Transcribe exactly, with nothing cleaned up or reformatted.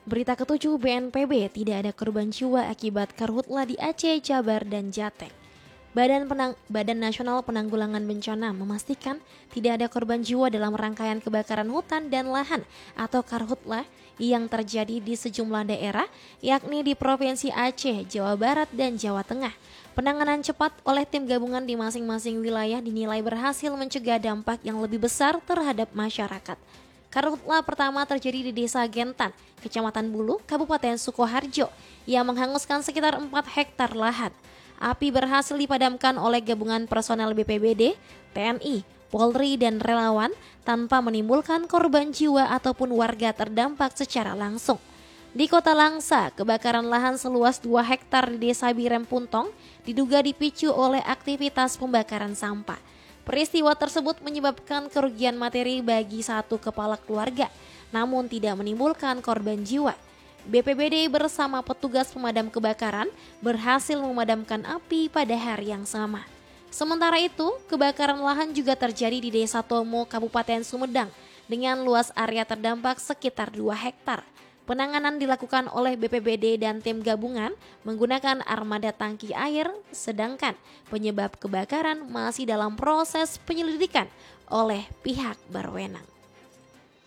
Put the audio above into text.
Berita ketujuh B N P B, tidak ada korban jiwa akibat karhutla di Aceh, Jabar, dan Jateng. Badan, Penang, Badan Nasional Penanggulangan Bencana memastikan tidak ada korban jiwa dalam rangkaian kebakaran hutan dan lahan atau karhutla yang terjadi di sejumlah daerah, yakni di Provinsi Aceh, Jawa Barat, dan Jawa Tengah. Penanganan cepat oleh tim gabungan di masing-masing wilayah dinilai berhasil mencegah dampak yang lebih besar terhadap masyarakat. Karhutla pertama terjadi di Desa Gentan, Kecamatan Bulu, Kabupaten Sukoharjo, yang menghanguskan sekitar empat hektar lahan. Api berhasil dipadamkan oleh gabungan personel B P B D, T N I, Polri, dan relawan tanpa menimbulkan korban jiwa ataupun warga terdampak secara langsung. Di Kota Langsa, kebakaran lahan seluas dua hektar di Desa Birempuntong diduga dipicu oleh aktivitas pembakaran sampah. Peristiwa tersebut menyebabkan kerugian materi bagi satu kepala keluarga, namun tidak menimbulkan korban jiwa. B P B D bersama petugas pemadam kebakaran berhasil memadamkan api pada hari yang sama. Sementara itu, kebakaran lahan juga terjadi di Desa Tomo, Kabupaten Sumedang, dengan luas area terdampak sekitar dua hektar. Penanganan dilakukan oleh B P B D dan tim gabungan menggunakan armada tangki air, sedangkan penyebab kebakaran masih dalam proses penyelidikan oleh pihak berwenang.